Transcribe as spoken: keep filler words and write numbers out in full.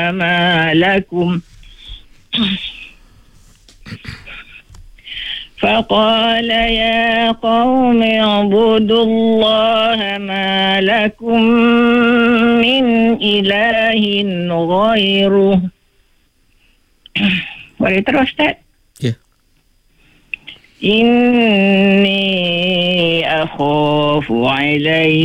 ما لكم فقال يا قوم اعبدوا الله ما لكم من إله غيره. Boleh terus, Ustaz? Ya. Inni akhafu alaikum